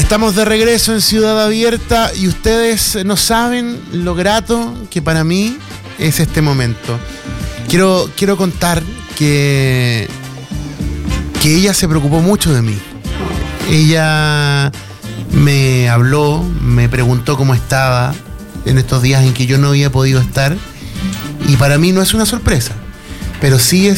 Estamos de regreso en Ciudad Abierta y ustedes no saben lo grato que para mí es este momento. Quiero contar que ella se preocupó mucho de mí. Ella me habló, me preguntó cómo estaba en estos días en que yo no había podido estar, y para mí no es una sorpresa, pero sí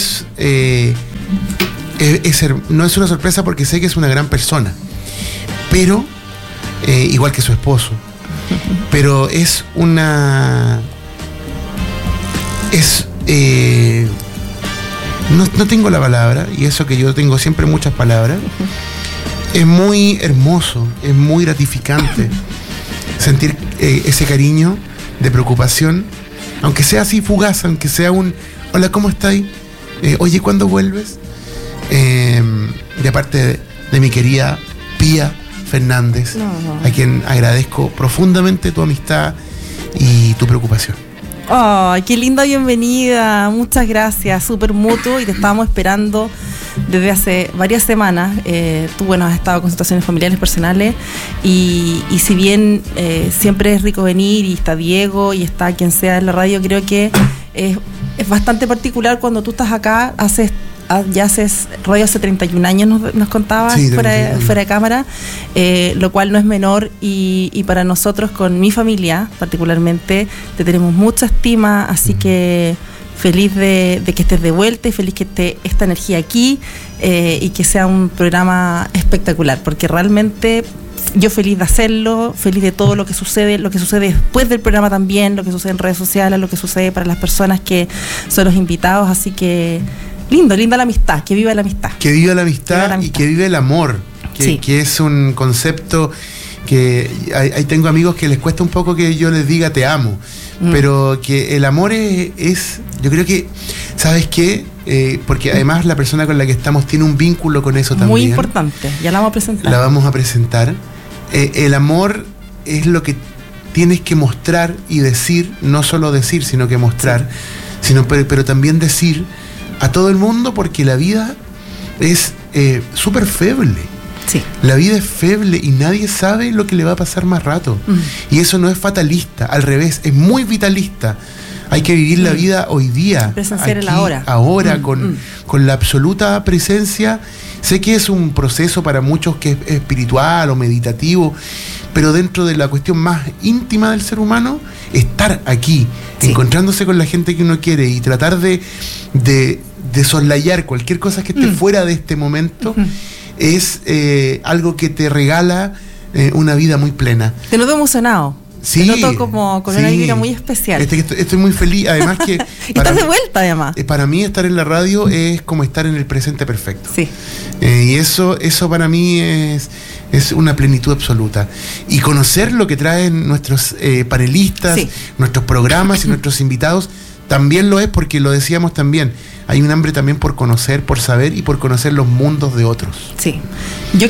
no es una sorpresa porque sé que es una gran persona, pero igual que su esposo, pero no tengo la palabra, y eso que yo tengo siempre muchas palabras. Es muy hermoso, es muy gratificante sentir ese cariño de preocupación, aunque sea así fugaz, aunque sea un hola, ¿cómo estáis? Oye, ¿cuándo vuelves? De parte de mi querida Pía Fernández, a quien agradezco profundamente tu amistad y tu preocupación. ¡Ay, qué linda bienvenida! Muchas gracias, súper mutuo, y te estábamos esperando desde hace varias semanas. Tú, has estado con situaciones familiares, personales, y si bien siempre es rico venir, y está Diego, y está quien sea en la radio, creo que es bastante particular cuando tú estás acá, ya haces radio hace 31 años, nos contabas, sí, fuera de cámara, lo cual no es menor, y para nosotros, con mi familia particularmente, te tenemos mucha estima, así que feliz de que estés de vuelta, y feliz que esté esta energía aquí, y que sea un programa espectacular, porque realmente yo feliz de hacerlo, feliz de todo lo que sucede después del programa también, lo que sucede en redes sociales, lo que sucede para las personas que son los invitados, así que linda la amistad, que viva la amistad. Que viva la amistad y que vive el amor, que es un concepto que ahí tengo amigos que les cuesta un poco que yo les diga te amo, pero que el amor es yo creo que, ¿sabes qué? Porque además la persona con la que estamos tiene un vínculo con eso también. Muy importante, ya la vamos a presentar. El amor es lo que tienes que mostrar y decir, no solo decir, sino que mostrar, pero también decir a todo el mundo, porque la vida es súper feble. Sí. La vida es feble y nadie sabe lo que le va a pasar más rato. Y eso no es fatalista, al revés, es muy vitalista. Hay que vivir la vida hoy día, presenciar el ahora, con la absoluta presencia. Sé que es un proceso para muchos que es espiritual o meditativo, pero dentro de la cuestión más íntima del ser humano, estar aquí, encontrándose con la gente que uno quiere, y tratar de soslayar cualquier cosa que esté fuera de este momento, es algo que te regala una vida muy plena. Te noto emocionado. Sí, te noto como con una vibra muy especial. Estoy muy feliz, además que y estás de vuelta, además. Para mí estar en la radio es como estar en el presente perfecto. Sí. Y eso para mí es una plenitud absoluta. Y conocer lo que traen nuestros panelistas, nuestros programas y nuestros invitados, también lo es, porque lo decíamos también. Hay un hambre también por conocer, por saber y por conocer los mundos de otros. Sí. Yo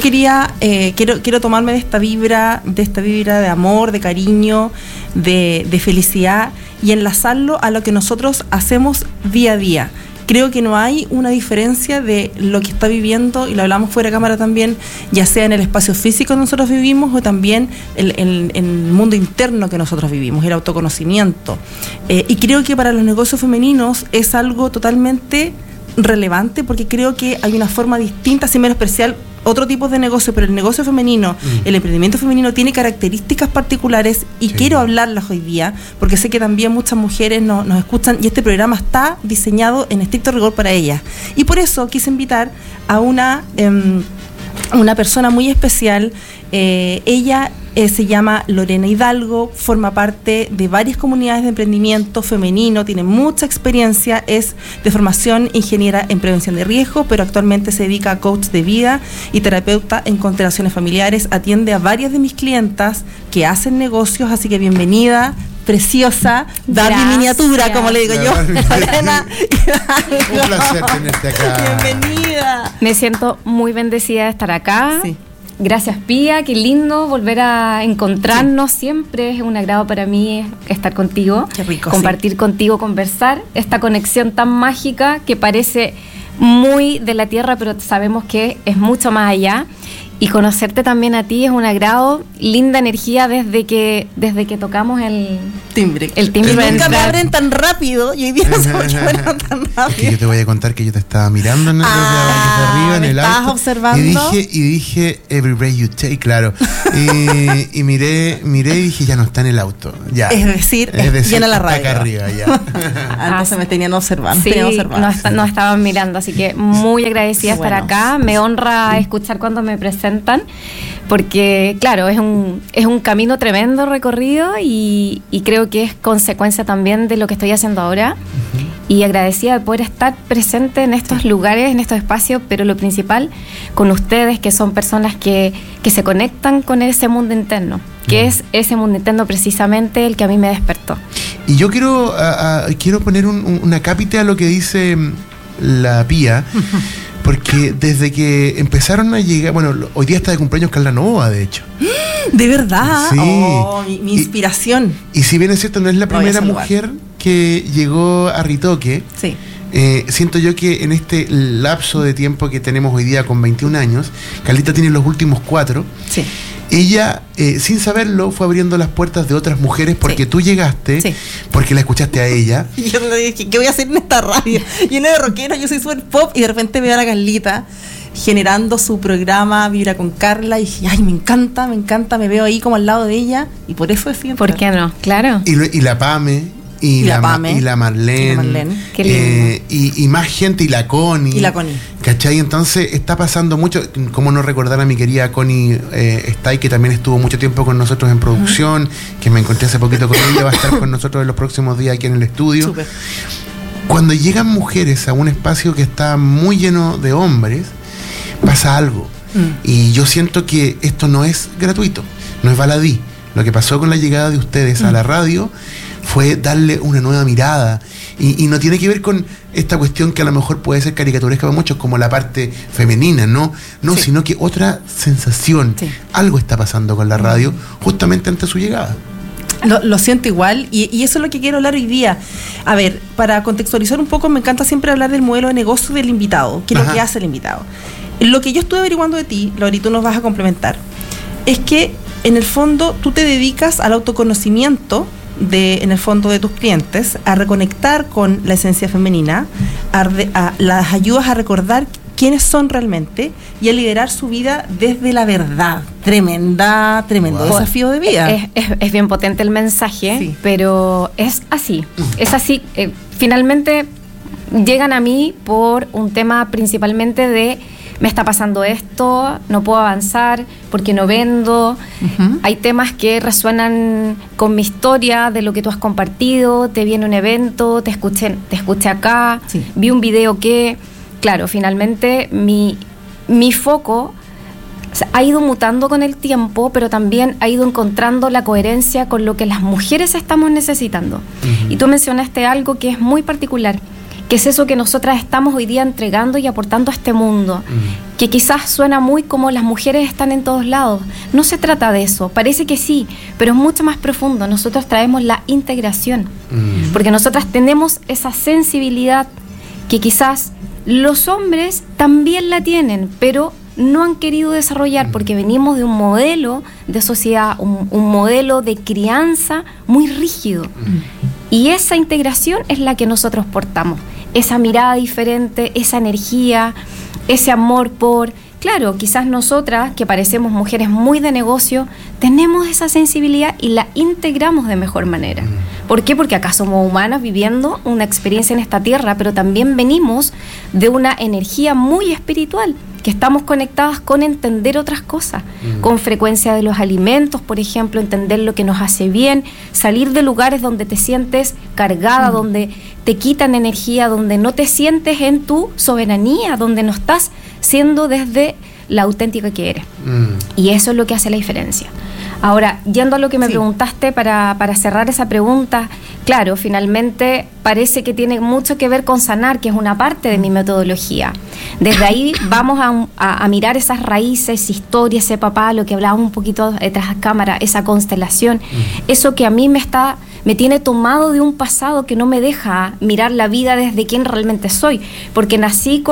quiero tomarme de esta vibra de amor, de cariño, de felicidad, y enlazarlo a lo que nosotros hacemos día a día. Creo que no hay una diferencia de lo que está viviendo, y lo hablamos fuera de cámara también, ya sea en el espacio físico que nosotros vivimos, o también en el mundo interno que nosotros vivimos, el autoconocimiento. Y creo que para los negocios femeninos es algo totalmente relevante, porque creo que hay una forma distinta, sin menospreciar otro tipo de negocio, pero el negocio femenino, el emprendimiento femenino tiene características particulares, y quiero hablarlas hoy día, porque sé que también muchas mujeres nos escuchan, y este programa está diseñado en estricto rigor para ellas. Y por eso quise invitar a una persona muy especial. Ella se llama Lorena Hidalgo, forma parte de varias comunidades de emprendimiento femenino, tiene mucha experiencia, es de formación ingeniera en prevención de riesgo, pero actualmente se dedica a coach de vida y terapeuta en constelaciones familiares. Atiende a varias de mis clientas que hacen negocios, así que bienvenida, preciosa, Barbie miniatura, como le digo yo. Lorena Hidalgo. Un placer tenerte acá. Bienvenida. Me siento muy bendecida de estar acá. Sí. Gracias, Pía, qué lindo volver a encontrarnos. Siempre es un agrado para mí estar contigo, qué rico, compartir contigo, conversar, esta conexión tan mágica que parece muy de la tierra, pero sabemos que es mucho más allá. Y conocerte también a ti es un agrado, linda energía desde que tocamos el timbre. Nunca me abren tan rápido y hoy día no se abren tan rápido. Es que yo te voy a contar que yo te estaba mirando en el arriba, en el auto. ¿Estabas observando? Y dije, every breath you take, claro. y miré y dije, ya no está en el auto. Ya. Es decir, llena la radio. Acá arriba, ya. Entonces me tenían observando. Sí, nos estaban mirando, así que muy agradecida estar acá. Me honra escuchar cuando me presentan, porque claro, es un camino tremendo recorrido y creo que es consecuencia también de lo que estoy haciendo ahora. Y agradecida de poder estar presente en estos lugares, en estos espacios, pero lo principal, con ustedes, que son personas que se conectan con ese mundo interno, que es ese mundo interno precisamente el que a mí me despertó. Y yo quiero poner una cápita a lo que dice la Pía, porque desde que empezaron a llegar, bueno, hoy día está de cumpleaños Carla Novoa, de hecho. ¿De verdad? Sí. Oh, mi inspiración. Y si bien es cierto, no es la primera mujer que llegó a Ritoque, sí. Siento yo que en este lapso de tiempo que tenemos hoy día con 21 años, Carlita tiene los últimos 4. Sí. Ella, sin saberlo, fue abriendo las puertas de otras mujeres porque tú llegaste, porque la escuchaste a ella. Y yo le dije, ¿qué voy a hacer en esta radio? Lleno de rockeros, yo soy súper pop, y de repente veo a la Carlita generando su programa Vibra con Carla, y dije, ay, me encanta, me veo ahí como al lado de ella, y por eso decidí entrar. ¿Por qué no? Claro. Y la Pame. Y la Marlene. Qué lindo. Y más gente, y la Connie. ¿Cachai? Entonces está pasando mucho. Cómo no recordar a mi querida Connie Stay, que también estuvo mucho tiempo con nosotros en producción, que me encontré hace poquito con ella, va a estar con nosotros en los próximos días aquí en el estudio. Súper. Cuando llegan mujeres a un espacio que está muy lleno de hombres, pasa algo. Y yo siento que esto no es gratuito, no es baladí. Lo que pasó con la llegada de ustedes a la radio fue darle una nueva mirada, y no tiene que ver con esta cuestión que a lo mejor puede ser caricaturesca para muchos, como la parte femenina, no, sino que otra sensación, algo está pasando con la radio justamente ante su llegada. Lo siento igual, y eso es lo que quiero hablar hoy día. A ver, para contextualizar un poco, me encanta siempre hablar del modelo de negocio del invitado, que es lo que hace el invitado. Lo que yo estuve averiguando de ti, Lori, tú nos vas a complementar, es que en el fondo tú te dedicas al autoconocimiento en el fondo de tus clientes, a reconectar con la esencia femenina, las ayudas a recordar quiénes son realmente y a liderar su vida desde la verdad. Tremendo desafío de vida. Es bien potente el mensaje, pero es así. Finalmente llegan a mí por un tema principalmente de: me está pasando esto, no puedo avanzar porque no vendo. Hay temas que resuenan con mi historia, de lo que tú has compartido. Te vi en un evento, te escuché acá, vi un video que, claro, finalmente mi foco ha ido mutando con el tiempo, pero también ha ido encontrando la coherencia con lo que las mujeres estamos necesitando. Y tú mencionaste algo que es muy particular, que es eso que nosotras estamos hoy día entregando y aportando a este mundo, que quizás suena muy como las mujeres están en todos lados. No se trata de eso, parece que sí, pero es mucho más profundo. Nosotros traemos la integración, porque nosotras tenemos esa sensibilidad que quizás los hombres también la tienen, pero no han querido desarrollar, porque venimos de un modelo de sociedad, un modelo de crianza muy rígido. Y esa integración es la que nosotros portamos, esa mirada diferente, esa energía, ese amor por... Claro, quizás nosotras, que parecemos mujeres muy de negocio, tenemos esa sensibilidad y la integramos de mejor manera. ¿Por qué? Porque acá somos humanas viviendo una experiencia en esta tierra, pero también venimos de una energía muy espiritual, que estamos conectadas con entender otras cosas, con frecuencia de los alimentos, por ejemplo, entender lo que nos hace bien, salir de lugares donde te sientes cargada, donde te quitan energía, donde no te sientes en tu soberanía, donde no estás siendo desde la auténtica que eres. Y eso es lo que hace la diferencia. Ahora, yendo a lo que me preguntaste, para cerrar esa pregunta, claro, finalmente parece que tiene mucho que ver con sanar, que es una parte de mi metodología. Desde ahí vamos a mirar esas raíces, historia, ese papá, lo que hablábamos un poquito detrás de cámara, esa constelación, eso que a mí me tiene tomado de un pasado que no me deja mirar la vida desde quien realmente soy, porque nací con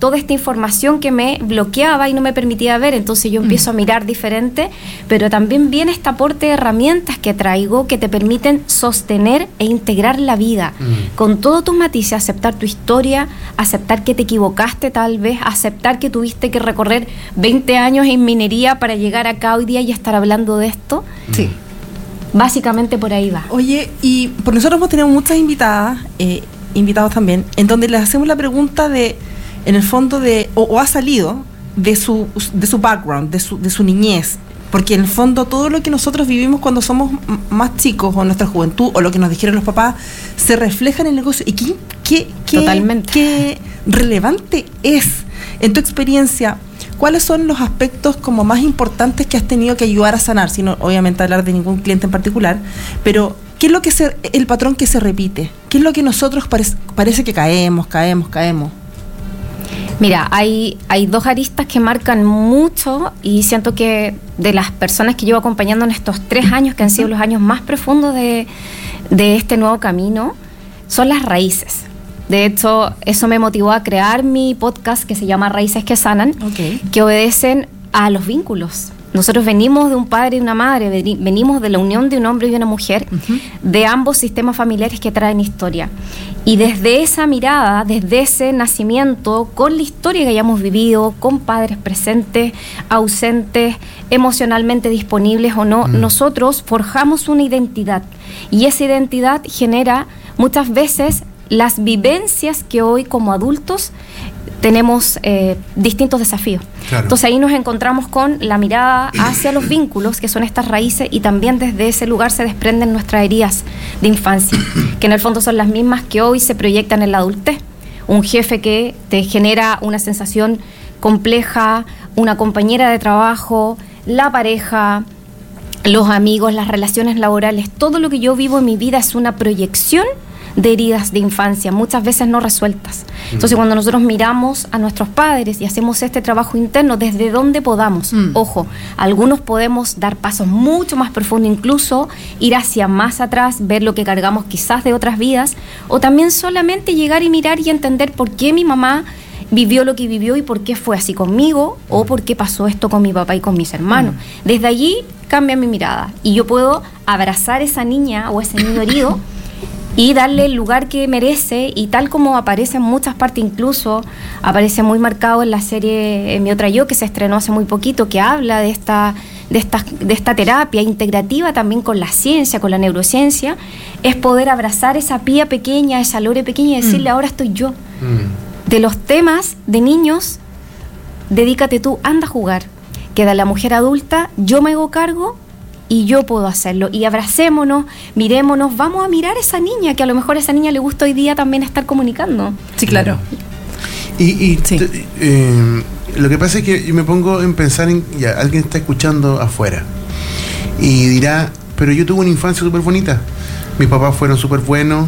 toda esta información que me bloqueaba y no me permitía ver. Entonces yo empiezo a mirar diferente, pero también viene este aporte de herramientas que traigo que te permiten sostener e integrar la vida con todos tus matices, aceptar tu historia, aceptar que te equivocaste tal vez, aceptar que tuviste que recorrer 20 años en minería para llegar acá hoy día y estar hablando de esto. Sí. Básicamente por ahí va. Oye, y por nosotros hemos tenido muchas invitadas, invitados también, en donde les hacemos la pregunta de, en el fondo, o ha salido de su background, de su niñez, porque en el fondo todo lo que nosotros vivimos cuando somos más chicos, o nuestra juventud, o lo que nos dijeron los papás, se refleja en el negocio. ¿Y qué relevante es, en tu experiencia? ¿Cuáles son los aspectos como más importantes que has tenido que ayudar a sanar? Sin obviamente hablar de ningún cliente en particular, pero ¿qué es lo que el patrón que se repite? ¿Qué es lo que nosotros parece que caemos? Mira, hay dos aristas que marcan mucho y siento que de las personas que llevo acompañando en estos 3 años, que han sido los años más profundos de este nuevo camino, son las raíces. De hecho, eso me motivó a crear mi podcast que se llama Raíces que Sanan, que obedecen a los vínculos. Nosotros venimos de un padre y una madre, venimos de la unión de un hombre y una mujer, de ambos sistemas familiares que traen historia. Y desde esa mirada, desde ese nacimiento, con la historia que hayamos vivido, con padres presentes, ausentes, emocionalmente disponibles o no, nosotros forjamos una identidad. Y esa identidad genera muchas veces las vivencias que hoy como adultos tenemos distintos desafíos. Claro. Entonces ahí nos encontramos con la mirada hacia los vínculos, que son estas raíces, y también desde ese lugar se desprenden nuestras heridas de infancia, que en el fondo son las mismas que hoy se proyectan en la adultez. Un jefe que te genera una sensación compleja, una compañera de trabajo, la pareja, los amigos, las relaciones laborales, todo lo que yo vivo en mi vida es una proyección de heridas de infancia, muchas veces no resueltas. Entonces, cuando nosotros miramos a nuestros padres y hacemos este trabajo interno desde donde podamos, ojo, algunos podemos dar pasos mucho más profundos, incluso ir hacia más atrás, ver lo que cargamos quizás de otras vidas, o también solamente llegar y mirar y entender por qué mi mamá vivió lo que vivió y por qué fue así conmigo, o por qué pasó esto con mi papá y con mis hermanos. Desde allí cambia mi mirada y yo puedo abrazar a esa niña o ese niño herido y darle el lugar que merece, y tal como aparece en muchas partes, incluso aparece muy marcado en la serie Mi Otra Yo, que se estrenó hace muy poquito, que habla de esta terapia integrativa también con la ciencia, con la neurociencia, es poder abrazar esa Pía pequeña, esa Lore pequeña y decirle, ahora estoy yo. De los temas de niños, dedícate tú, anda a jugar. Queda la mujer adulta, yo me hago cargo y yo puedo hacerlo. Y abracémonos, mirémonos, vamos a mirar a esa niña, que a lo mejor a esa niña le gusta hoy día también estar comunicando. Sí, claro. Y sí. Lo que pasa es que yo me pongo en pensar en, ya, alguien está escuchando afuera y dirá, pero yo tuve una infancia súper bonita, mis papás fueron súper buenos,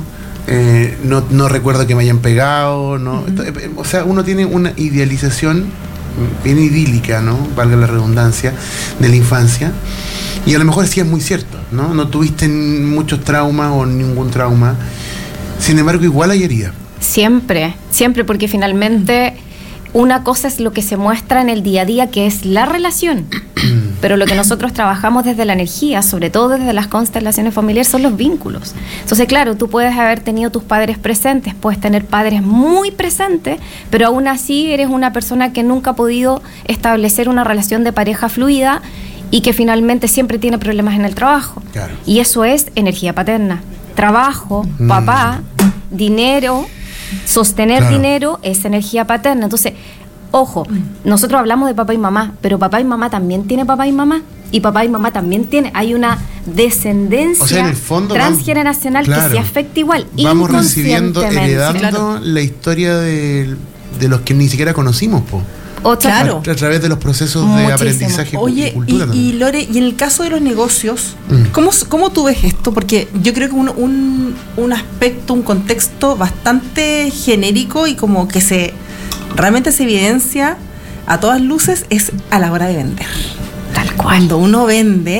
no recuerdo que me hayan pegado, ¿no? O sea, uno tiene una idealización bien idílica, ¿no? Valga la redundancia, de la infancia. Y a lo mejor sí es muy cierto, ¿no? No tuviste muchos traumas o ningún trauma. Sin embargo, igual hay heridas. Siempre, porque finalmente una cosa es lo que se muestra en el día a día, que es la relación. Pero lo que nosotros trabajamos desde la energía, sobre todo desde las constelaciones familiares, son los vínculos. Entonces, claro, tú puedes haber tenido tus padres presentes, puedes tener padres muy presentes, pero aún así eres una persona que nunca ha podido establecer una relación de pareja fluida y que finalmente siempre tiene problemas en el trabajo. Claro. Y eso es energía paterna. Trabajo, papá, dinero, sostener dinero es energía paterna. Entonces, ojo, nosotros hablamos de papá y mamá, pero papá y mamá también tiene papá y mamá, y papá y mamá también tiene. Hay una descendencia, o sea, en el fondo transgeneracional, que se afecta igual. Vamos recibiendo, heredando la historia de los que ni siquiera conocimos, po. Claro. A través de los procesos de aprendizaje. Oye, y cultura. Y Lore, y en el caso de los negocios, ¿cómo tú ves esto? Porque yo creo que un aspecto, un contexto bastante genérico y como que realmente se evidencia a todas luces es a la hora de vender. Tal cual. Cuando uno vende,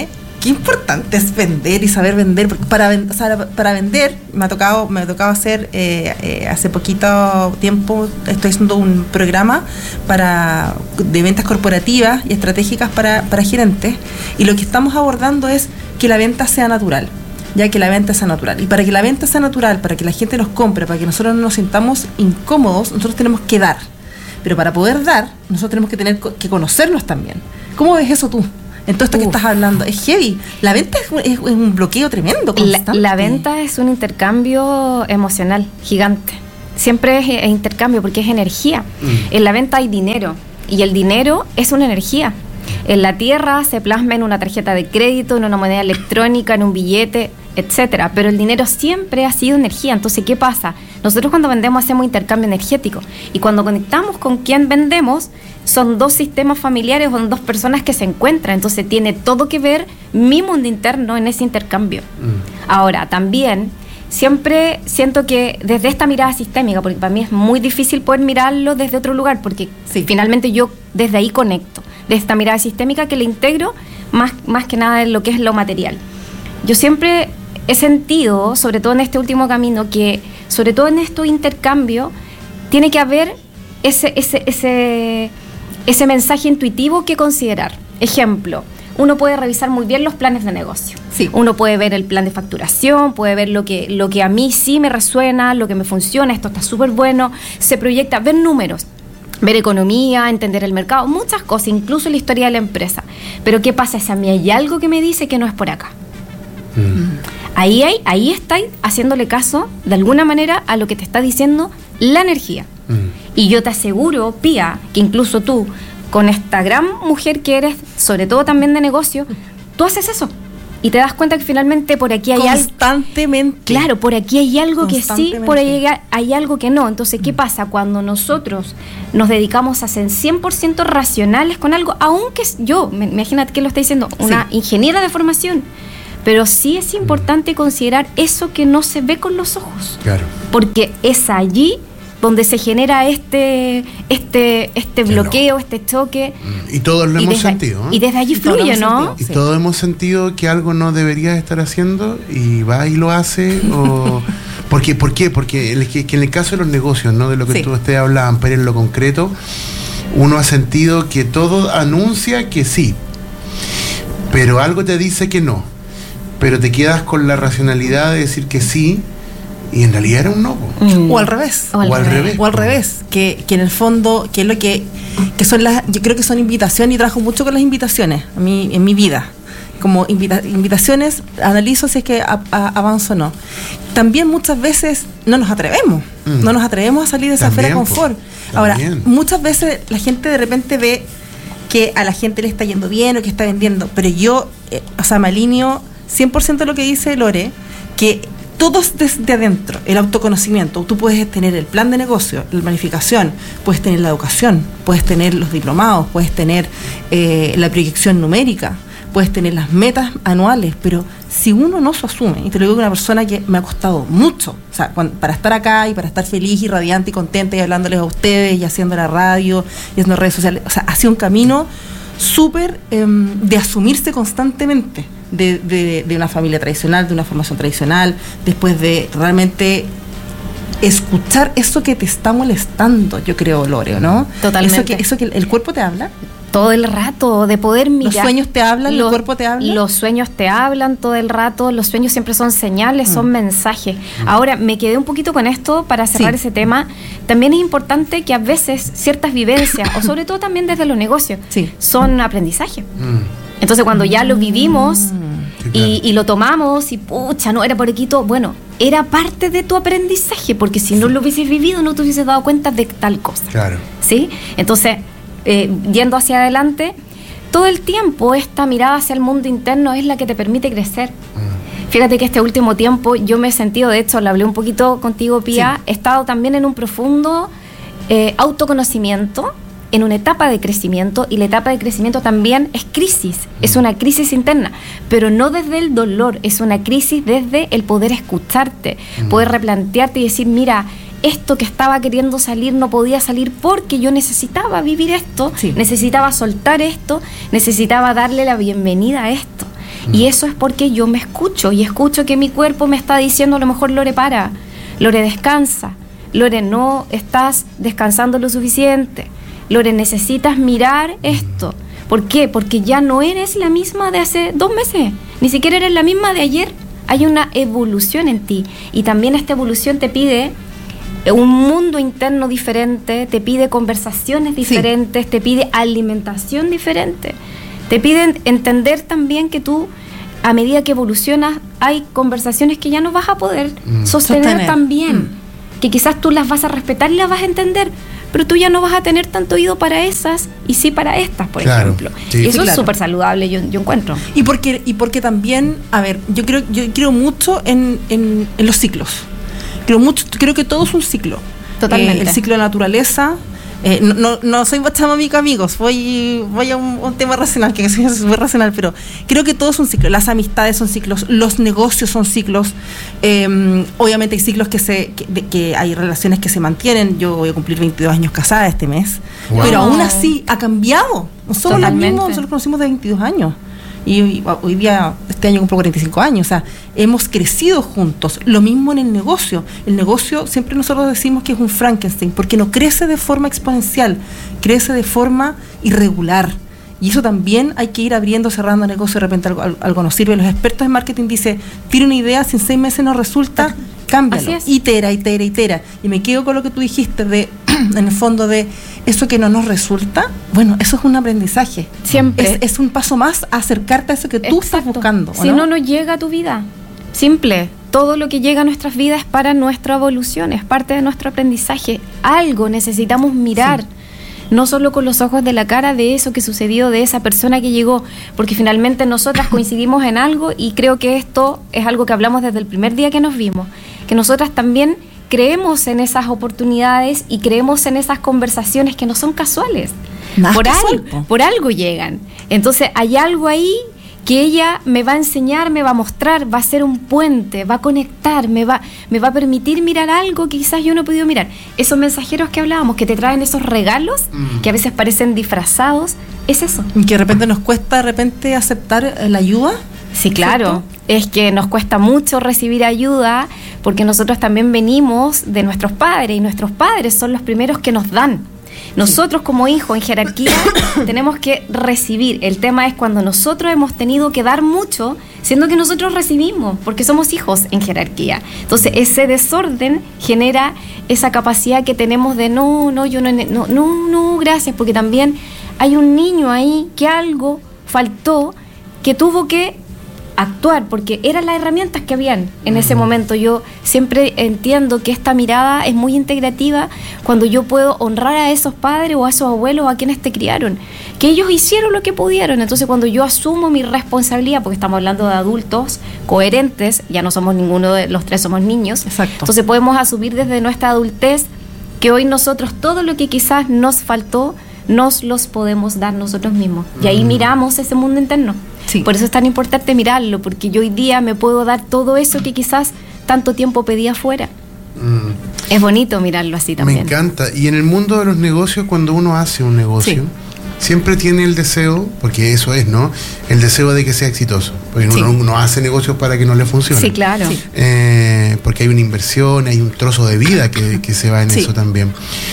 qué importante es vender y saber vender. Porque para vender, me ha tocado hacer, hace poquito tiempo, estoy haciendo un programa de ventas corporativas y estratégicas para gerentes, y lo que estamos abordando es que la venta sea natural. Ya que la venta sea natural. Y para que la venta sea natural, para que la gente nos compre, para que nosotros no nos sintamos incómodos, nosotros tenemos que dar. Pero para poder dar, nosotros tenemos que tener que conocernos también. ¿Cómo ves eso tú? En todo esto que estás hablando, es heavy. La venta es un bloqueo tremendo, constante. La venta es un intercambio emocional gigante. Siempre es intercambio porque es energía. En la venta hay dinero y el dinero es una energía. En la tierra se plasma en una tarjeta de crédito, en una moneda electrónica, en un billete, etcétera. Pero el dinero siempre ha sido energía. Entonces, ¿qué pasa? Nosotros cuando vendemos hacemos intercambio energético. Y cuando conectamos con quien vendemos, son dos sistemas familiares, son dos personas que se encuentran. Entonces, tiene todo que ver mi mundo interno en ese intercambio. Ahora, también, siempre siento que desde esta mirada sistémica, porque para mí es muy difícil poder mirarlo desde otro lugar, porque finalmente yo desde ahí conecto. De esta mirada sistémica que le integro más que nada en lo que es lo material. Yo siempre he sentido, sobre todo en este último camino, que sobre todo en estos intercambios tiene que haber ese mensaje intuitivo que considerar. Ejemplo, uno puede revisar muy bien los planes de negocio. Sí. Uno puede ver el plan de facturación, puede ver lo que a mí sí me resuena, lo que me funciona, esto está súper bueno, se proyecta, ver números. Ver economía, entender el mercado, muchas cosas, incluso la historia de la empresa. Pero ¿qué pasa si a mí hay algo que me dice que no es por acá? Ahí estáis haciéndole caso, de alguna manera, a lo que te está diciendo la energía. Y yo te aseguro, Pía, que incluso tú, con esta gran mujer que eres, sobre todo también de negocio, tú haces eso. Y te das cuenta que finalmente por aquí hay algo... Constantemente. Claro, por aquí hay algo que sí, por ahí hay algo que no. Entonces, ¿qué pasa? Cuando nosotros nos dedicamos a ser 100% racionales con algo, aunque imagínate que lo está diciendo una ingeniera de formación, pero sí es importante considerar eso que no se ve con los ojos. Claro. Porque es allí donde se genera este bloqueo, este choque. Y todos lo hemos sentido, ¿eh? Y desde allí fluye, ¿no? Y todos hemos sentido que algo no deberías estar haciendo y va y lo hace. ¿Por qué? Porque en el caso de los negocios, ¿no? De lo que ustedes hablaban, pero en lo concreto, uno ha sentido que todo anuncia que sí, pero algo te dice que no. Pero te quedas con la racionalidad de decir que sí, y en realidad era un no. O al revés. O al revés. Que en el fondo, que es lo que son yo creo que son invitaciones, y trabajo mucho con las invitaciones a mí, en mi vida. Como invitaciones, analizo si es que avanzo o no. También muchas veces no nos atrevemos. No nos atrevemos a salir de esa esfera de confort. Ahora, muchas veces la gente de repente ve que a la gente le está yendo bien o que está vendiendo, pero yo, me alineo 100% de lo que dice Lore, que todos desde adentro, el autoconocimiento. Tú puedes tener el plan de negocio, la planificación, puedes tener la educación, puedes tener los diplomados, puedes tener la proyección numérica, puedes tener las metas anuales, pero si uno no se asume, y te lo digo de una persona que me ha costado mucho, para estar acá y para estar feliz y radiante y contenta y hablándoles a ustedes y haciendo la radio y haciendo redes sociales, ha sido un camino súper de asumirse constantemente de una familia tradicional, de una formación tradicional, después de realmente escuchar eso que te está molestando, yo creo, Lore, ¿no? Totalmente. Eso que el cuerpo te habla. Todo el rato, de poder mirar. ¿Los sueños te hablan? ¿El cuerpo te habla? Los sueños te hablan todo el rato. Los sueños siempre son señales, son mensajes. Ahora, me quedé un poquito con esto para cerrar ese tema. También es importante que a veces ciertas vivencias, o sobre todo también desde los negocios, son aprendizaje. Entonces, cuando ya lo vivimos y lo tomamos y pucha, no era por aquí todo, bueno, era parte de tu aprendizaje, porque si no lo hubieses vivido, no te hubieses dado cuenta de tal cosa. Claro. ¿Sí? Entonces, yendo hacia adelante, todo el tiempo esta mirada hacia el mundo interno es la que te permite crecer. Fíjate que este último tiempo yo me he sentido, de hecho, lo hablé un poquito contigo, Pía, he estado también en un profundo autoconocimiento, en una etapa de crecimiento, y la etapa de crecimiento también es crisis, es una crisis interna, pero no desde el dolor, es una crisis desde el poder escucharte, poder replantearte y decir, mira, esto que estaba queriendo salir no podía salir porque yo necesitaba vivir esto, necesitaba soltar esto, necesitaba darle la bienvenida a esto. Y eso es porque yo me escucho y escucho que mi cuerpo me está diciendo a lo mejor, Lore, para, Lore, descansa, Lore, no estás descansando lo suficiente, Lore, necesitas mirar esto. ¿Por qué? Porque ya no eres la misma de hace 2 meses, ni siquiera eres la misma de ayer. Hay una evolución en ti y también esta evolución te pide un mundo interno diferente, te pide conversaciones diferentes, te pide alimentación diferente, te pide entender también que tú, a medida que evolucionas, hay conversaciones que ya no vas a poder sostener también, que quizás tú las vas a respetar y las vas a entender, pero tú ya no vas a tener tanto oído para esas y sí para estas, por ejemplo. Sí. Y eso es súper saludable, yo encuentro. Y porque también, a ver, yo creo mucho en los ciclos. Creo que todo es un ciclo. Totalmente. El ciclo de la naturaleza. No soy bachamamica, amigos. Voy a un tema racional, que soy súper racional, pero creo que todo es un ciclo. Las amistades son ciclos, los negocios son ciclos. Obviamente hay ciclos que hay relaciones que se mantienen. Yo voy a cumplir 22 años casada este mes. Wow. Pero aún así ha cambiado. No somos los mismos, nosotros conocimos de 22 años. Y hoy día, este año cumplo 45 años, o sea, hemos crecido juntos. Lo mismo en el negocio. El negocio, siempre nosotros decimos que es un Frankenstein, porque no crece de forma exponencial, crece de forma irregular. Y eso también hay que ir abriendo, cerrando negocio, de repente algo nos sirve. Los expertos en marketing dicen, tiene una idea, si en 6 meses no resulta, cámbialo. Itera. Y me quedo con lo que tú dijiste de, en el fondo, de eso que no nos resulta. Bueno, eso es un aprendizaje. Siempre. Es un paso más a acercarte a eso que tú estás buscando. Si no llega a tu vida. Simple. Todo lo que llega a nuestras vidas es para nuestra evolución, es parte de nuestro aprendizaje. Algo necesitamos mirar. Sí. No solo con los ojos de la cara de eso que sucedió, de esa persona que llegó, porque finalmente nosotras coincidimos en algo y creo que esto es algo que hablamos desde el primer día que nos vimos, que nosotras también creemos en esas oportunidades y creemos en esas conversaciones que no son casuales. Por algo llegan. Entonces hay algo ahí que ella me va a enseñar, me va a mostrar, va a ser un puente, va a conectar, me va a permitir mirar algo que quizás yo no he podido mirar. Esos mensajeros que hablábamos, que te traen esos regalos, que a veces parecen disfrazados, es eso. Y que de repente nos cuesta aceptar la ayuda. Sí, claro. ¿Cierto? Es que nos cuesta mucho recibir ayuda, porque nosotros también venimos de nuestros padres, y nuestros padres son los primeros que nos dan. Nosotros como hijos en jerarquía tenemos que recibir. El tema es cuando nosotros hemos tenido que dar mucho, siendo que nosotros recibimos, porque somos hijos en jerarquía. Entonces ese desorden genera esa capacidad que tenemos de no, gracias, porque también hay un niño ahí que algo faltó, que tuvo que actuar, porque eran las herramientas que habían en ese momento. Yo siempre entiendo que esta mirada es muy integrativa cuando yo puedo honrar a esos padres o a esos abuelos a quienes te criaron, que ellos hicieron lo que pudieron. Entonces cuando yo asumo mi responsabilidad, porque estamos hablando de adultos coherentes, ya no somos ninguno de los tres, somos niños. Exacto. Entonces podemos asumir desde nuestra adultez que hoy nosotros todo lo que quizás nos faltó nos los podemos dar nosotros mismos, y ahí miramos ese mundo interno. Sí. Por eso es tan importante mirarlo, porque yo hoy día me puedo dar todo eso que quizás tanto tiempo pedí afuera. Es bonito mirarlo así también. Me encanta. Y en el mundo de los negocios, cuando uno hace un negocio, siempre tiene el deseo, porque eso es, ¿no? El deseo de que sea exitoso. Porque uno hace negocios para que no le funcione. Sí, claro. Porque hay una inversión, hay un trozo de vida que se va en eso también.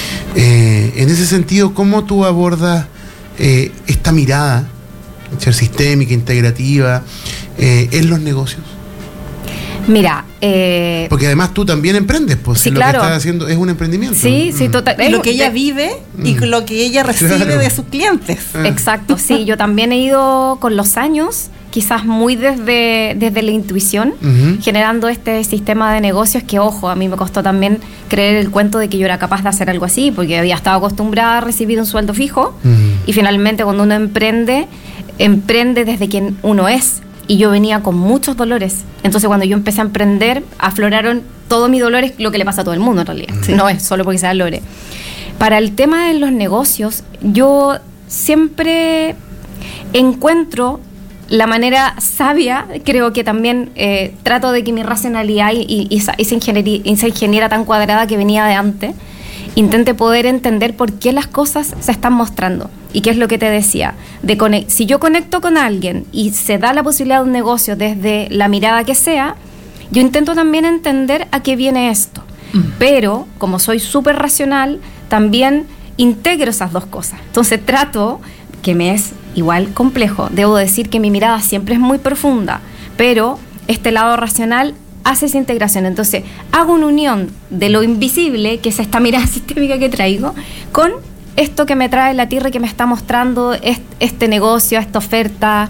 En ese sentido, ¿cómo tú abordas esta mirada sistémica, integrativa, en los negocios? Mira, porque además tú también emprendes, pues sí, lo claro. que estás haciendo es un emprendimiento. Sí, total. Lo que ella vive y lo que ella recibe de sus clientes. Exacto, sí. Yo también he ido con los años, quizás muy desde la intuición, generando este sistema de negocios que, ojo, a mí me costó también creer el cuento de que yo era capaz de hacer algo así, porque había estado acostumbrada a recibir un sueldo fijo, y finalmente cuando uno emprende desde quien uno es. Y yo venía con muchos dolores. Entonces cuando yo empecé a emprender, afloraron todos mis dolores, lo que le pasa a todo el mundo en realidad. No es solo porque sea Lore. Para el tema de los negocios, yo siempre encuentro la manera sabia, creo que también trato de que mi racionalidad y esa ingeniera tan cuadrada que venía de antes, intente poder entender por qué las cosas se están mostrando. Y qué es lo que te decía, si yo conecto con alguien y se da la posibilidad de un negocio desde la mirada que sea, yo intento también entender a qué viene esto. Pero, como soy súper racional, también integro esas dos cosas. Entonces trato, que me es igual complejo, debo decir que mi mirada siempre es muy profunda, pero este lado racional hace esa integración. Entonces hago una unión de lo invisible, que es esta mirada sistémica que traigo, con esto que me trae la tierra y que me está mostrando este negocio, esta oferta.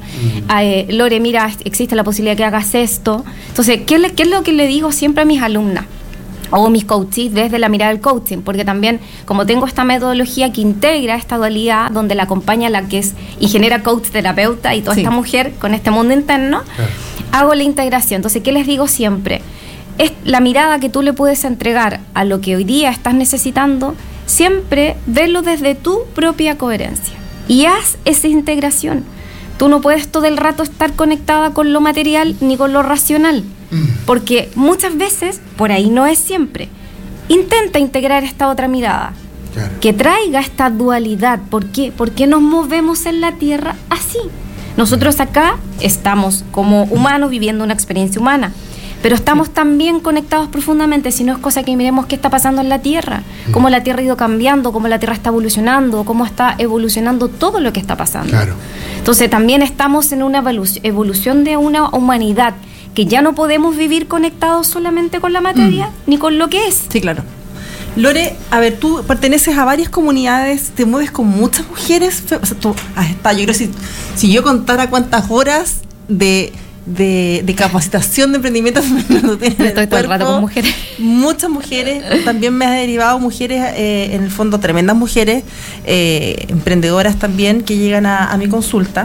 Lore, mira, existe la posibilidad que hagas esto. Entonces, ¿qué es lo que le digo siempre a mis alumnas o mis coaches desde la mirada del coaching? Porque también, como tengo esta metodología que integra esta dualidad, donde la acompaña la que es ingeniera, coach, terapeuta y toda esta mujer con este mundo interno, hago la integración. Entonces, ¿qué les digo siempre? Es la mirada que tú le puedes entregar a lo que hoy día estás necesitando, siempre verlo desde tu propia coherencia y haz esa integración. Tú no puedes todo el rato estar conectada con lo material ni con lo racional, porque muchas veces, por ahí no es siempre. Intenta integrar esta otra mirada, que traiga esta dualidad. ¿Por qué? Porque nos movemos en la tierra así. Nosotros acá estamos como humanos viviendo una experiencia humana, pero estamos también conectados profundamente, si no es cosa que miremos qué está pasando en la Tierra, cómo la Tierra ha ido cambiando, cómo la Tierra está evolucionando, cómo está evolucionando todo lo que está pasando. Claro. Entonces también estamos en una evolución de una humanidad que ya no podemos vivir conectados solamente con la materia, ni con lo que es. Sí, claro. Lore, a ver, tú perteneces a varias comunidades, te mueves con muchas mujeres, o sea, tú has estado, yo creo que si yo contara cuántas horas de capacitación de emprendimiento femenino estoy todo el rato con mujeres. Muchas mujeres, también me ha derivado mujeres, en el fondo tremendas mujeres, emprendedoras también, que llegan a mi consulta,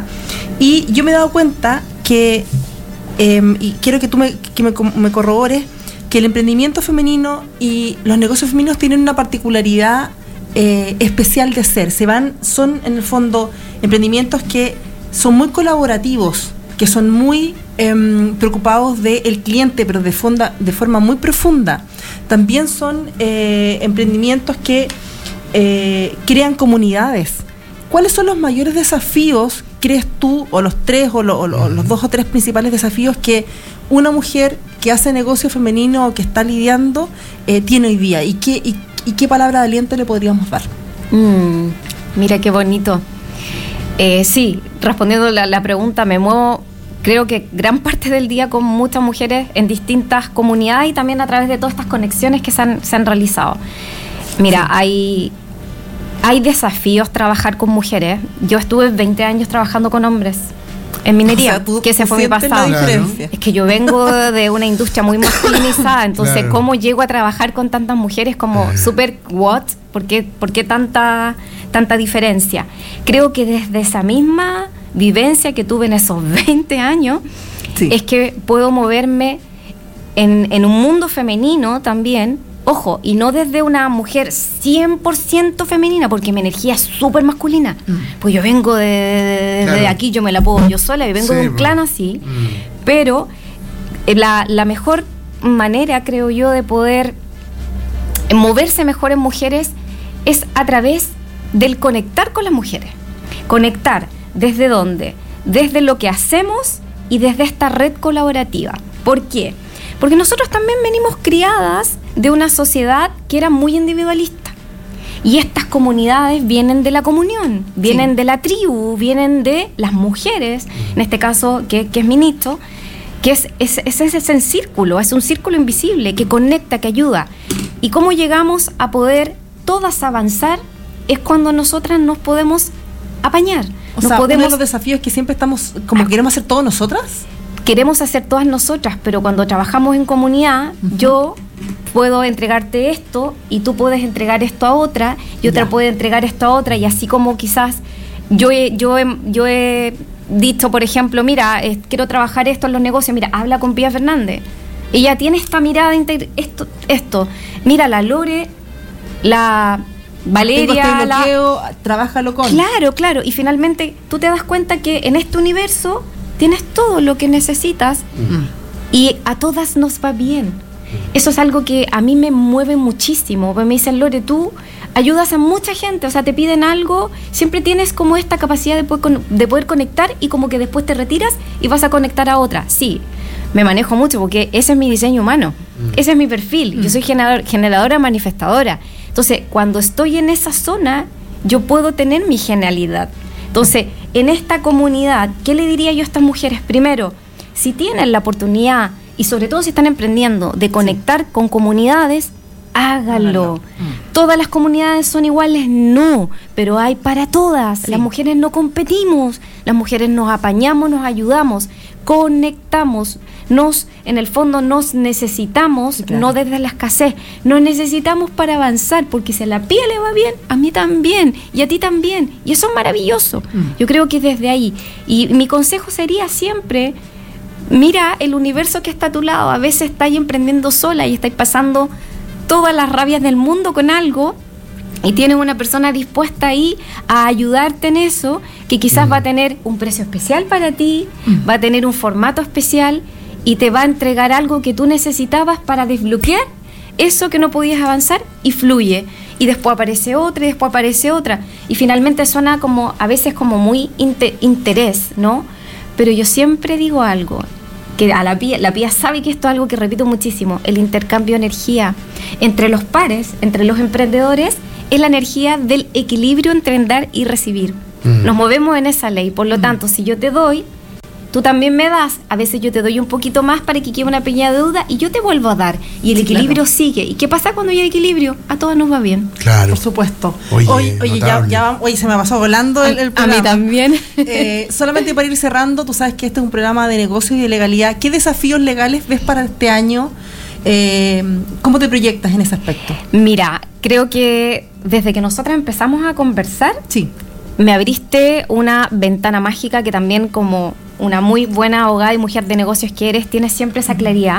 y yo me he dado cuenta que, y quiero que tú me corrobores, que el emprendimiento femenino y los negocios femeninos tienen una particularidad especial de ser. Son en el fondo emprendimientos que son muy colaborativos, que son muy preocupados del cliente, pero de forma muy profunda. También son emprendimientos que crean comunidades. ¿Cuáles son los mayores desafíos, crees tú, o los tres, o los dos o tres principales desafíos que una mujer que hace negocio femenino o que está lidiando tiene hoy día? ¿Y qué palabra de aliento le podríamos dar? Mira qué bonito. Sí, respondiendo la pregunta, me muevo, creo que gran parte del día con muchas mujeres en distintas comunidades y también a través de todas estas conexiones que se han realizado. Mira, hay desafíos trabajar con mujeres. Yo estuve 20 años trabajando con hombres en minería, o sea, que ese fue mi pasado. Claro. Es que yo vengo de una industria muy masculinizada, entonces claro, ¿cómo llego a trabajar con tantas mujeres? Como súper, ¿what? ¿Por qué tanta diferencia? Creo que desde esa misma vivencia que tuve en esos 20 años, es que puedo moverme en un mundo femenino también. Ojo, y no desde una mujer 100% femenina, porque mi energía es súper masculina. Pues yo vengo de aquí, yo me la puedo yo sola, y vengo de un clan así. Pero la mejor manera, creo yo, de poder moverse mejor en mujeres es a través del conectar con las mujeres. Conectar, ¿desde dónde? Desde lo que hacemos y desde esta red colaborativa. ¿Por qué? Porque nosotros también venimos criadas de una sociedad que era muy individualista. Y estas comunidades vienen de la comunión, vienen de la tribu, vienen de las mujeres, en este caso, que es mi nicho, que es ese círculo, es un círculo invisible que conecta, que ayuda. Y cómo llegamos a poder todas avanzar es cuando nosotras nos podemos apañar. O sea, uno de los desafíos es que siempre estamos, como que queremos hacer todo nosotras. Queremos hacer todas nosotras, pero cuando trabajamos en comunidad, yo puedo entregarte esto y tú puedes entregar esto a otra y otra puede entregar esto a otra, y así como quizás yo he dicho, por ejemplo, mira, quiero trabajar esto en los negocios, mira, habla con Pía Fernández. Ella tiene esta mirada, esto. Mira, la Lore, la Valeria, trabájalo con. Claro, y finalmente tú te das cuenta que en este universo tienes todo lo que necesitas y a todas nos va bien. Eso es algo que a mí me mueve muchísimo. Me dicen, Lore, tú ayudas a mucha gente, o sea, te piden algo, siempre tienes como esta capacidad de poder conectar y como que después te retiras y vas a conectar a otra. Sí, me manejo mucho porque ese es mi diseño humano, ese es mi perfil. Yo soy generadora, manifestadora. Entonces, cuando estoy en esa zona, yo puedo tener mi genialidad. Entonces, en esta comunidad, ¿qué le diría yo a estas mujeres? Primero, si tienen la oportunidad, y sobre todo si están emprendiendo, de conectar con comunidades, háganlo. ¿Todas las comunidades son iguales? No, pero hay para todas. Sí. Las mujeres no competimos, las mujeres nos apañamos, nos ayudamos, conectamos, en el fondo nos necesitamos, claro, no desde la escasez, nos necesitamos para avanzar, porque si a la Pía le va bien, a mí también, y a ti también, y eso es maravilloso. Yo creo que desde ahí, y mi consejo sería siempre, mira el universo que está a tu lado. A veces estáis emprendiendo sola y estáis pasando todas las rabias del mundo con algo, y tienes una persona dispuesta ahí a ayudarte en eso, que quizás va a tener un precio especial para ti, va a tener un formato especial y te va a entregar algo que tú necesitabas para desbloquear eso que no podías avanzar, y fluye. Y después aparece otra, y después aparece otra, y finalmente suena como, a veces como muy interés, ¿no? Pero yo siempre digo algo, que a la Pía sabe que esto es algo que repito muchísimo: el intercambio de energía entre los pares, entre los emprendedores, es la energía del equilibrio entre dar y recibir. Nos movemos en esa ley, por lo tanto, si yo te doy, tú también me das. A veces yo te doy un poquito más para que quede una pequeña deuda y yo te vuelvo a dar, y el equilibrio sigue. ¿Y qué pasa cuando hay equilibrio? A todos nos va bien. Claro. Por supuesto. Oye, ya se me pasó volando el programa. A mí también. Solamente para ir cerrando, tú sabes que este es un programa de negocios y de legalidad. ¿Qué desafíos legales ves para este año? ¿Cómo te proyectas en ese aspecto? Mira, creo que desde que nosotras empezamos a conversar, sí, me abriste una ventana mágica, que también, como una muy buena abogada y mujer de negocios que eres, tienes siempre esa claridad,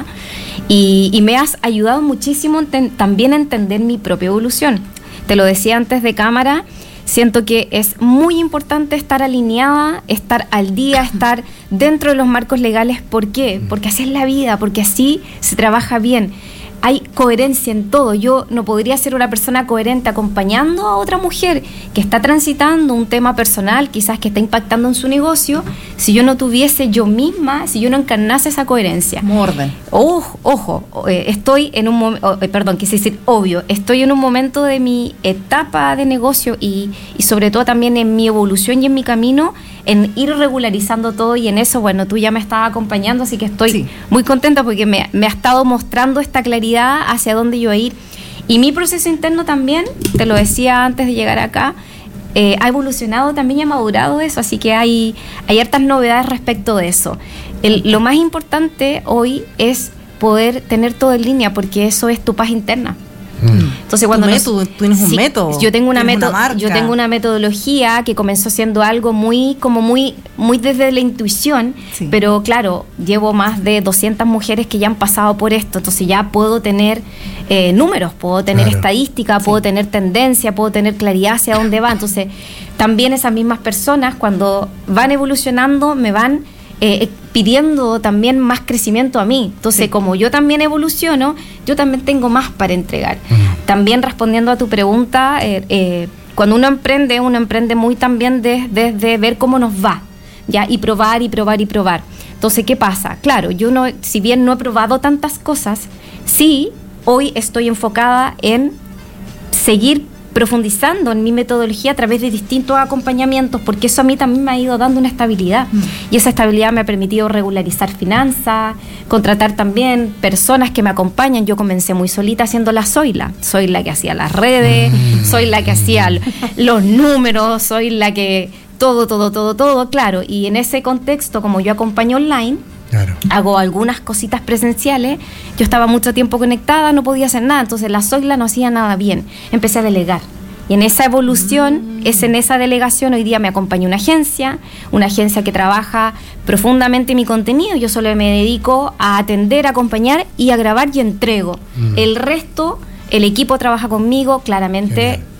y me has ayudado muchísimo también a entender mi propia evolución. Te lo decía antes de cámara, siento que es muy importante estar alineada, estar al día, estar dentro de los marcos legales. ¿Por qué? Porque así es la vida, porque así se trabaja bien. Hay coherencia en todo. Yo no podría ser una persona coherente acompañando a otra mujer que está transitando un tema personal, quizás que está impactando en su negocio, si yo no tuviese yo misma, si yo no encarnase esa coherencia. Orden. Ojo, estoy en un momento, quise decir obvio, estoy en un momento de mi etapa de negocio y sobre todo también en mi evolución y en mi camino, en ir regularizando todo, y en eso, bueno, tú ya me estabas acompañando, así que estoy muy contenta porque me ha estado mostrando esta claridad hacia dónde yo voy a ir. Y mi proceso interno también, te lo decía antes de llegar acá, ha evolucionado también y ha madurado eso, así que hay hartas novedades respecto de eso. Lo más importante hoy es poder tener todo en línea, porque eso es tu paz interna. Entonces, cuando tú tienes un método. Yo tengo una metodología que comenzó siendo algo muy desde la intuición, pero claro, llevo más de 200 mujeres que ya han pasado por esto, entonces ya puedo tener números, puedo tener estadística, puedo tener tendencia, puedo tener claridad hacia dónde va. Entonces, también esas mismas personas, cuando van evolucionando, me van pidiendo también más crecimiento a mí. Entonces, como yo también evoluciono, yo también tengo más para entregar. También respondiendo a tu pregunta, cuando uno emprende muy también desde ver cómo nos va, ¿ya? Y probar. Entonces, ¿qué pasa? Claro, yo si bien no he probado tantas cosas, sí, hoy estoy enfocada en seguir profundizando en mi metodología a través de distintos acompañamientos, porque eso a mí también me ha ido dando una estabilidad, y esa estabilidad me ha permitido regularizar finanzas, contratar también personas que me acompañan. Yo comencé muy solita haciendo soy la que hacía las redes, soy la que hacía los números, soy la que todo, claro, y en ese contexto, como yo acompaño online, hago algunas cositas presenciales, yo estaba mucho tiempo conectada, no podía hacer nada, entonces la Zoila no hacía nada bien, empecé a delegar, y en esa evolución, en esa delegación, hoy día me acompaña una agencia que trabaja profundamente mi contenido. Yo solo me dedico a atender, a acompañar y a grabar, y entrego. El resto, el equipo trabaja conmigo, claramente.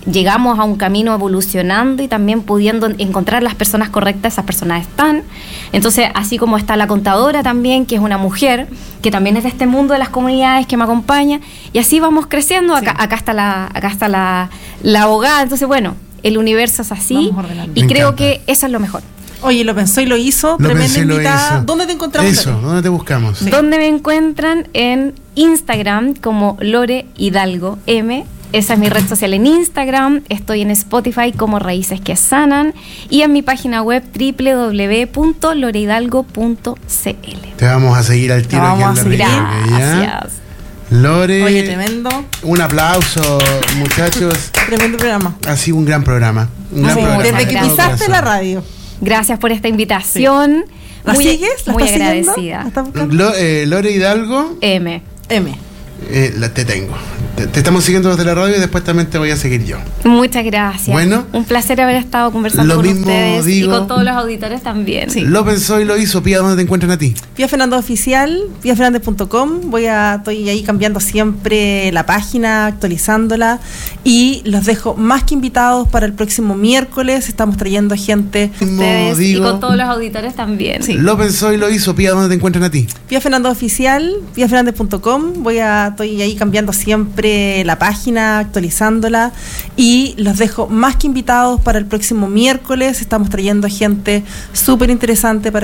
llegamos a un camino evolucionando y también pudiendo encontrar las personas correctas, esas personas están. Entonces, así como está la contadora también, que es una mujer, que también es de este mundo de las comunidades, que me acompaña, y así vamos creciendo. Acá está la abogada. Entonces, bueno, el universo es así y creo que eso es lo mejor. Oye, lo pensó y lo hizo, tremenda invitada. ¿Dónde te encontramos? Eso, ¿dónde te buscamos? Sí. ¿Dónde me encuentran? En Instagram como Lore Hidalgo M. Esa es mi red social en Instagram. Estoy en Spotify como Raíces que Sanan y en mi página web www.lorehidalgo.cl. Te vamos a seguir al tiro. Vamos a seguir. Gracias. Lore. Oye, tremendo. Un aplauso, muchachos. Tremendo programa. Ha sido un gran programa. Desde que pisaste la radio. Gracias por esta invitación. ¿La sigues? ¿La muy estás agradecida. Lore Hidalgo. M. Te tengo. Te estamos siguiendo desde la radio y después también te voy a seguir yo. Muchas gracias. Bueno, un placer haber estado conversando con ustedes y con todos los auditores también. Sí. Lo pensó y lo hizo. Pía, ¿dónde te encuentran a ti? Pía Fernández Oficial, piafernandez.com. Estoy ahí cambiando siempre la página, actualizándola y los dejo más que invitados para el próximo miércoles. Estamos trayendo gente. Ustedes y con todos los auditores también. Sí. Lo pensó y lo hizo. Pía, ¿dónde te encuentran a ti? Pía Fernández Oficial, piafernandez.com. Estoy ahí cambiando siempre la página, actualizándola y los dejo más que invitados para el próximo miércoles. Estamos trayendo gente súper interesante para